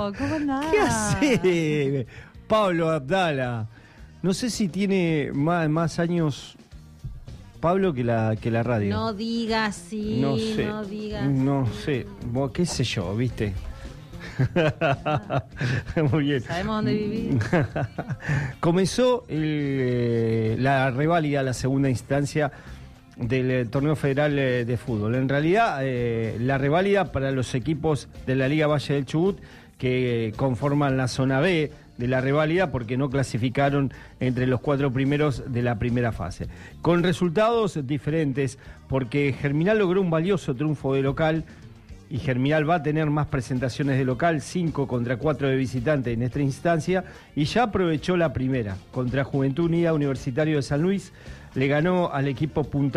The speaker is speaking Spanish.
¿Cómo andás? ¿Qué hace Pablo Abdala? No sé si tiene más años Pablo que la radio. No digas sí, no sé, no digas no sí. sé, vos, qué sé yo, ¿viste? Muy bien. ¿Sabemos dónde vivís? Comenzó la reválida, la segunda instancia del torneo federal de fútbol. En realidad, la reválida para los equipos de la Liga Valle del Chubut que conforman la zona B de la reválida porque no clasificaron entre los 4 primeros de la primera fase. Con resultados diferentes, porque Germinal logró un valioso triunfo de local y Germinal va a tener más presentaciones de local, 5 contra 4 de visitante en esta instancia, y ya aprovechó la primera contra Juventud Unida Universitario de San Luis, le ganó al equipo Punta